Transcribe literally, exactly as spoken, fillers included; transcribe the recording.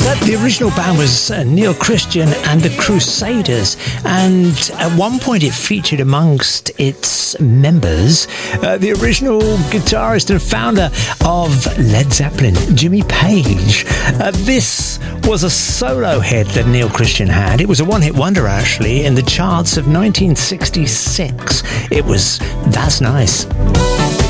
The original band was uh, Neil Christian and the Crusaders, and at one point it featured amongst its members uh, the original guitarist and founder of Led Zeppelin, Jimmy Page. Uh, this was a solo hit that Neil Christian had. It was a one-hit wonder, actually, in the charts of nineteen sixty-six. It was That's Nice.